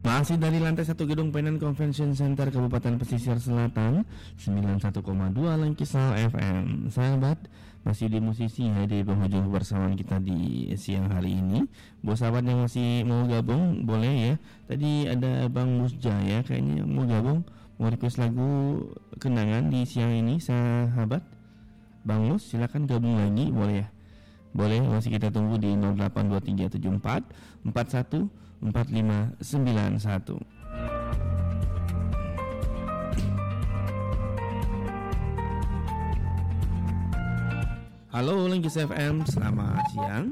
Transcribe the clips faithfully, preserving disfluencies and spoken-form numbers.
Masih dari lantai satu Gedung Painan Convention Center Kabupaten Pesisir Selatan, sembilan puluh satu koma dua Langkisau F M. Sahabat, masih di musisi ya di penghujung kebersamaan kita di siang hari ini. Buat sahabat yang masih mau gabung, boleh ya. Tadi ada Bang Musja ya, kayaknya mau gabung, mau request lagu kenangan di siang ini, sahabat. Bang Mus, silakan gabung lagi, boleh ya. Boleh, masih kita tunggu di nol delapan dua tiga tujuh empat empat satu empat lima sembilan satu. Halo Langkis F M, selamat siang.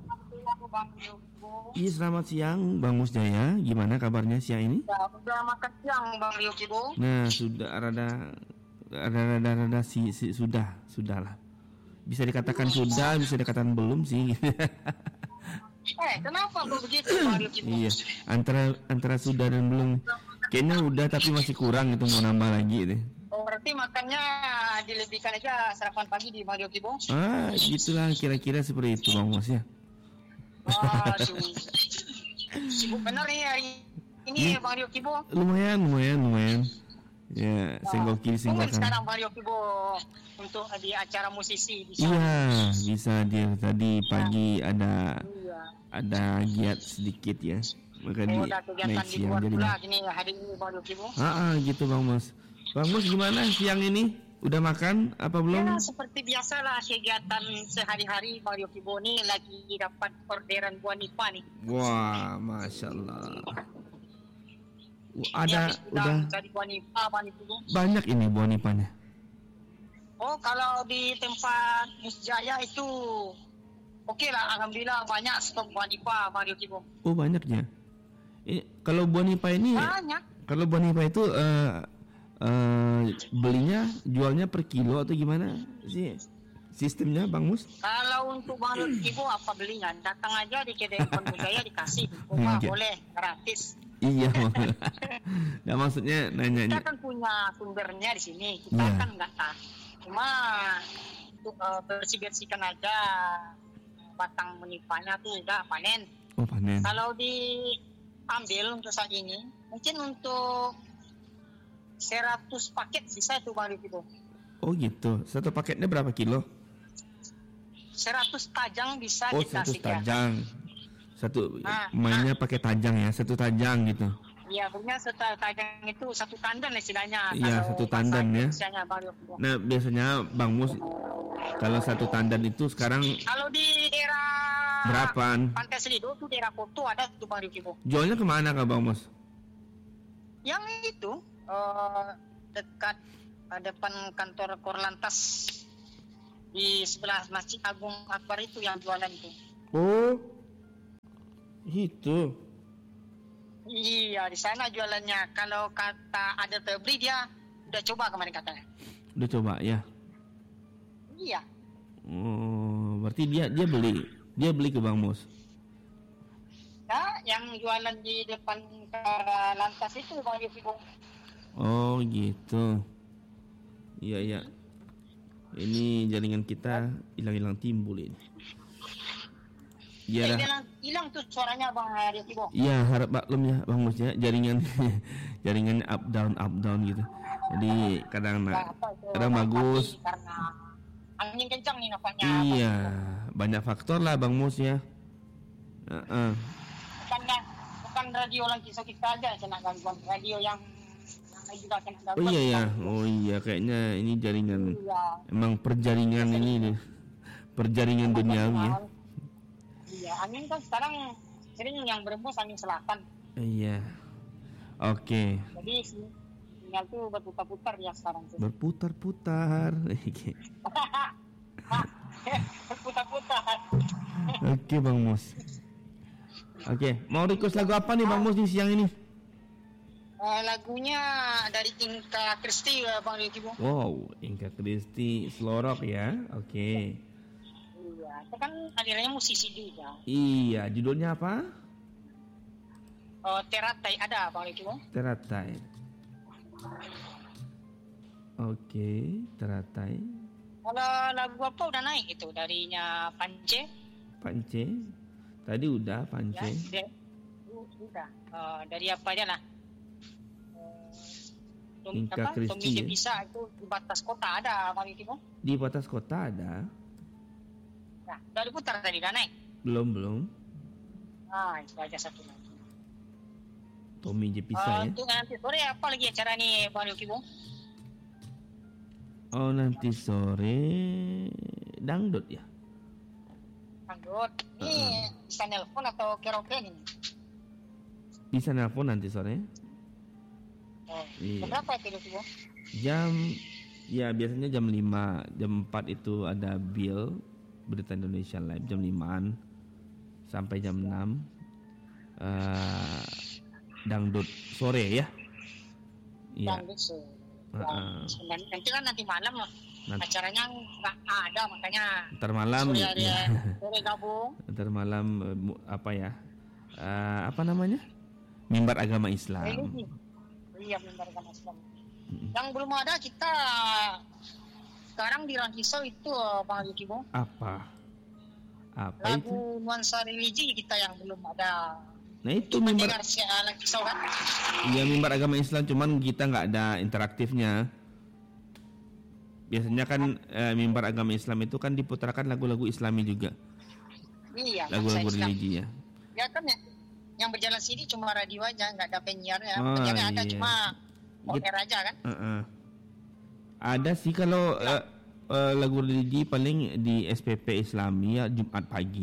Iya, selamat siang Bang Musjaya. Gimana kabarnya siang ini? Ya, udah makan siang Bang Yuki Bu. Nah, sudah rada rada rada, rada si, si sudah, sudahlah. Bisa dikatakan sudah, bisa dikatakan belum sih. Eh, kenapa kok begitu Bang Yuki Bu? Iya, antara antara sudah dan belum. Kayaknya udah tapi masih kurang itu, mau nambah lagi deh. Oh, berarti makannya dilebihkan aja sarapan pagi di Bang Yuki Bu? Ah, gitulah kira-kira seperti itu Bang Mas ya. Wah, sibuk benar nih hari ini Hmm. Bang Yuki Bu. Lumayan, lumayan, lumayan. Ya, senggol kiri senggol Tungguin kanan. sekarang Bang Yuki Bu untuk di acara musisi di sana. Iya, bisa dia tadi pagi ada Iya. ada giat sedikit ya. Maka di Oh, udah kegiatan naik di siang luar jadi. pula gini hari ini Bang Yuki Bu. Ah, ah, gitu Bang Mas. Bang Mas gimana siang ini? Udah makan apa belum? Ya, seperti biasalah kegiatan sehari-hari Bang Yuki Bu ini lagi dapat orderan buah nipa nih. Wah, masya Allah. Wah, ada Ya, udah cari buah nipa Bang Yuki Bu. banyak ini buah nipanya. Oh, kalau di tempat Musjaya itu oke lah, alhamdulillah banyak stok buah nipa Bang Yuki Bu. Oh, banyaknya. Eh, kalau buah nipa ini, Banyak. kalau buah nipa itu eh, eh, belinya, jualnya per kilo atau gimana sih sistemnya Bang Mus? Kalau untuk Bang Yuki Bu apa belinya? Datang aja di kedai Musjaya dikasih. Rumah Iya. boleh gratis. Iya, nggak maksudnya Kita nanya. kan punya sumbernya di sini. Kita Iya. kan nggak tahu. Cuma untuk uh, bersih-bersihkan aja batang menipanya tuh udah panen. Oh, panen. Kalau diambil untuk saat ini, mungkin untuk seratus paket bisa itu Bang Yuki Bu. Oh gitu. Satu paketnya berapa kilo? seratus tajang bisa Oh, kita satu sediakan. tajang. Satu Ah, mainnya pakai tajang ya, satu tajang gitu. Iya, punya satu tajang itu satu tandan istilahnya. Iya, Kalau satu bahasa tandan ya. Indonesianya, Bang Yuki Bu. Nah, biasanya Bang Mus kalau satu tandan itu sekarang Kalau di daerah berapaan? Pantai Selido tuh daerah Koto ada tuh Bang Yuki Bu. Jualnya kemana Kak Bang Mus? Yang itu eh, dekat eh, depan kantor Korlantas di sebelah Masjid Agung Akbar itu yang jualan itu. Oh, itu. Iya, di sana jualannya. Kalau kata ada terbeli dia udah coba kemarin katanya. Udah coba ya. Iya. Oh, berarti dia dia beli, dia beli ke Bang Mus. Nah, yang jualan di depan Korlantas itu Bang Yuki Bu. Oh, gitu. Iya, iya. Ini jaringan kita hilang-hilang timbul ini. Iya, Eh, dah. hilang, hilang tuh suaranya Bang Yuki Bu. Iya, harap maklum ya Bang Mus ya, jaringan jaringannya up down up down gitu. Jadi kadang Nah, apa itu? kadang bagus. Tapi karena angin kencang nih nampaknya. Iya, banyak faktor lah Bang Mus ya. Heeh. Bukan, bukan radio lagi so kita aja kena gangguan, radio yang yang lain juga kena gangguan. Oh iya ya, oh iya kayaknya ini jaringan. Iya. Emang perjaringan ini nih. Perjaringan duniawi ya. Iya, angin kan sekarang sering yang berembus angin selatan. Iya. Oke. Jadi sinyal tuh berputar-putar ya sekarang tuh. Berputar-putar. Berputar-putar. Oke Bang Mus. Oke, mau request lagu apa nih Bang Mus di siang ini? Eh, lagunya dari Inka Kristi ya Bang Yuki Bu. Wow, Inka Kristi Slorok ya. Oke. Iya, itu kan alirannya musisi juga. Iya, judulnya apa? Oh, Teratai ada Bang Yuki Bu. Teratai. Oke, Teratai. Kalau lagu apa udah naik itu darinya Pance. Pance. Tadi udah Ya, Pance. de- Udah. Uh, dari apa aja lah. Uh, Inka apa? Tommy Christie ya? bisa itu di batas kota ada Bang Yuki Bung. Di batas kota ada. Nah, udah diputar tadi kan naik? Belum belum. Ah, itu aja satu lagi. Tommy Jepisa Uh, ya. untuk nanti sore apa lagi acara nih Bang Yuki Bung? Oh nanti sore dangdut ya. Dangdut. Ini Uh-uh. bisa nelpon atau karaoke ini? Bisa nelpon nanti sore. Oh, Iya. berapa itu Yuki Bung? Jam ya biasanya jam lima, jam empat itu ada Bill Berita Indonesia Live jam limaan sampai jam enam. Uh, dangdut sore ya. Iya. Dangdut sore. Uh-uh. Nanti kan nanti malam lah. Nanti. Acaranya nggak ada makanya. Ntar malam Sore ya. dia sore gabung. Ntar malam uh, mu- apa ya? Uh, apa namanya? Mimbar Agama Islam. Religi. Iya mimbar agama Islam. Mm-mm. Yang belum ada kita sekarang di Rantisau itu Bang Yuki Bung. Apa? Apa itu? Lagu nuansa religi kita yang belum ada. Nah itu Cuma mimbar. dengar si Rantisau kan. Iya mimbar agama Islam, cuman kita nggak ada interaktifnya. Biasanya kan eh, mimbar agama Islam itu kan diputarkan lagu-lagu Islami juga, Iya. lagu-lagu bangsa Islam. religi ya. Ya kan ya. Yang berjalan sini cuma radio aja, nggak ada penyiarnya. Oh, Penyiarnya ada iya. cuma on Git- air aja kan. Uh-uh. Ada sih kalau eh, eh, lagu religi paling di S P P Islami ya Jumat pagi.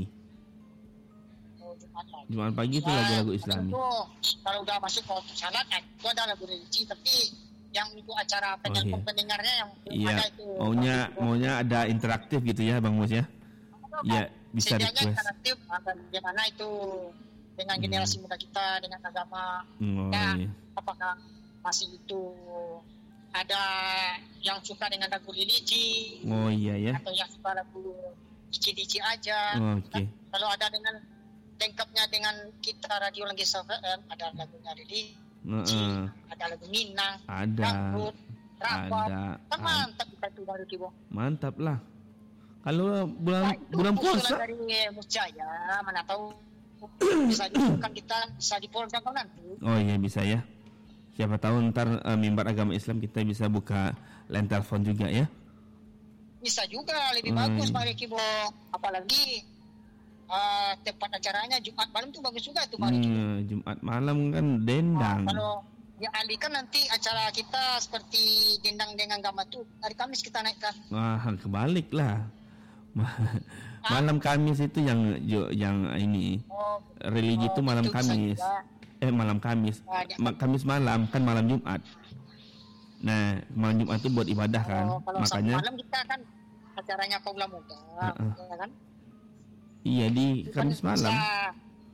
Oh, Jumat pagi. Jumat pagi itu Ya, lagu-lagu Islami. Itu, kalau udah masuk ke waktu salat, eh, itu ada lagu religi. Tapi yang itu acara penelpon iya. pendengarnya yang belum Iya, ada itu. maunya maunya ada interaktif gitu ya Bang Mus ya. Iya, bisa Sedianya request. interaktif, bagaimana itu dengan Hmm. generasi muda kita, dengan agama. Oh, Ya, iya. apakah masih itu ada yang suka dengan lagu religi Oh iya ya. atau yang suka lagu dici-dici aja. Oh, oke. Nah, kalau ada dengan lengkapnya dengan kita radio Langgisa F M, ada lagunya religi, Heeh. ada lagu Minang, Ada. dangdut, rapat. Ada. Kan mantap kita itu baru Kibo. Mantap lah. Kalau bulan Nah, itu bulan usulan puasa, dari Musjaya, mana tahu bisa diusulkan kita bisa dipolkan nanti. oh iya bisa ya. Siapa tahu ntar eh, mimbar agama Islam kita bisa buka line telepon juga ya. Bisa juga lebih Hmm. bagus Pak Kibo. Apalagi uh, tempat acaranya Jumat malam tuh bagus juga tuh Pak Kibo. Hmm, Jumat malam kan Nah, dendang. kalau dialihkan nanti acara kita seperti dendang dengan gama tuh hari Kamis kita naikkan. Wah, kebalik lah. Malam Kamis itu yang jo- yang ini Oh, religi itu oh, malam itu bisa Kamis. juga. Eh malam Kamis. Nah, dia- Ma- Kamis malam kan malam Jumat. Nah, malam Jumat itu buat ibadah kan. Oh, kalau Sabtu Makanya malam kita kan acaranya kaula muda, Uh-uh. ya kan? iya di Itu kan Kamis malam. bisa